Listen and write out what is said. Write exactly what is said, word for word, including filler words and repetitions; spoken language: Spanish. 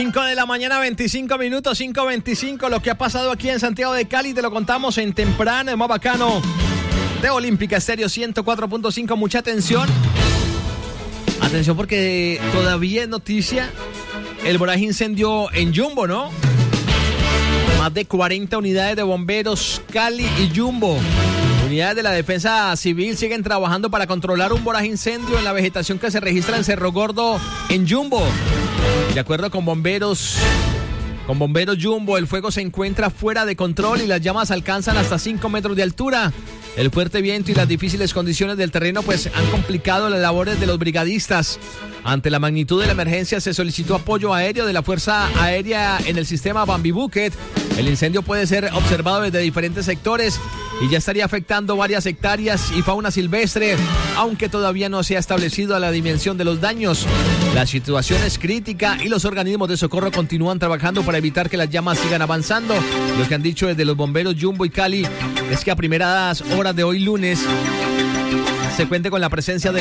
cinco de la mañana, veinticinco minutos, cinco veinticinco. Lo que ha pasado aquí en Santiago de Cali te lo contamos en temprano, en más bacano de Olímpica Estéreo ciento cuatro punto cinco. Mucha atención. Atención porque todavía es noticia el voraz incendio en Jumbo, ¿no? Más de cuarenta unidades de bomberos, Cali y Jumbo. Unidades de la Defensa Civil siguen trabajando para controlar un voraz incendio en la vegetación que se registra en Cerro Gordo, en Jumbo. De acuerdo con bomberos, con bomberos Jumbo, el fuego se encuentra fuera de control y las llamas alcanzan hasta cinco metros de altura. El fuerte viento y las difíciles condiciones del terreno pues han complicado las labores de los brigadistas. Ante la magnitud de la emergencia se solicitó apoyo aéreo de la Fuerza Aérea en el sistema Bambi Bucket. El incendio puede ser observado desde diferentes sectores y ya estaría afectando varias hectáreas y fauna silvestre, aunque todavía no se ha establecido la dimensión de los daños. La situación es crítica y los organismos de socorro continúan trabajando para evitar que las llamas sigan avanzando. Lo que han dicho desde los bomberos Jumbo y Cali es que a primeras horas de hoy lunes se cuente con la presencia de